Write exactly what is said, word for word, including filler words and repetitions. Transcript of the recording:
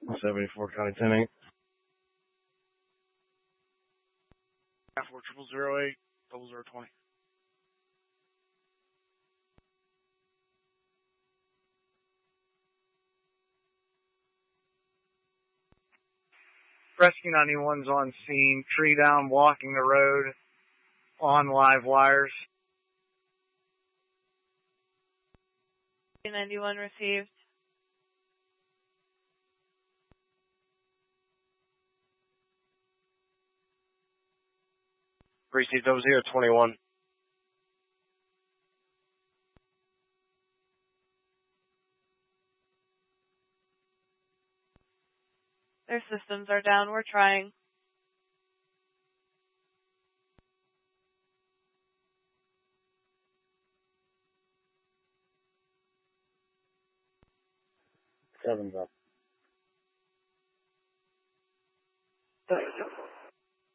seventy-four County ten eight. four triple zero eight, double zero twenty. Rescue ninety-one's on scene, tree down, blocking the road, on live wires. ninety-one received. Received over zero twenty-one. Their systems are down. We're trying. Seven's up.